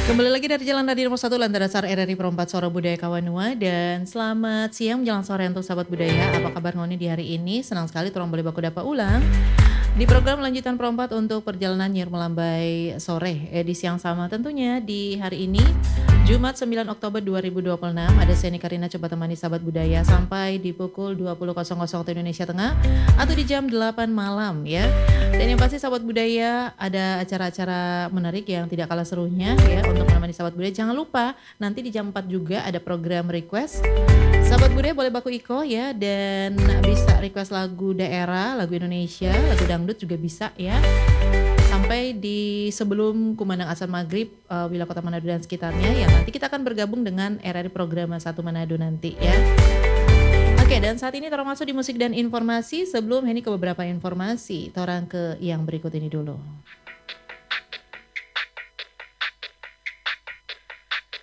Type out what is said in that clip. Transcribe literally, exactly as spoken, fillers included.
Kembali lagi dari Jalan Radio Nomor satu Lantai Dasar R R I Perempat Suara Budaya Kawanua dan selamat siang menjelang sore untuk sahabat budaya. Apa kabar ngoni di hari ini? Senang sekali turang boleh baku dapat ulang di program lanjutan perempat untuk perjalanan Nyer Melambai sore edisi yang sama tentunya di hari ini Jumat sembilan Oktober dua ribu dua puluh enam. Ada saya Karina coba temani sahabat budaya sampai di pukul dua puluh waktu Indonesia Tengah atau di jam delapan malam ya. Dan yang pasti sahabat budaya ada acara-acara menarik yang tidak kalah serunya ya untuk menemani sahabat budaya. Jangan lupa nanti di jam empat juga ada program request. Sahabat budaya boleh baku iko ya dan bisa request lagu daerah, lagu Indonesia, lagu dangdut juga bisa ya. Sampai di sebelum kumandang azan maghrib uh, wilayah kota Manado dan sekitarnya yang nanti kita akan bergabung dengan R R I Program satu Manado nanti ya. Oke, dan saat ini torang masuk di musik dan informasi sebelum ini ke beberapa informasi. Torang ke yang berikut ini dulu.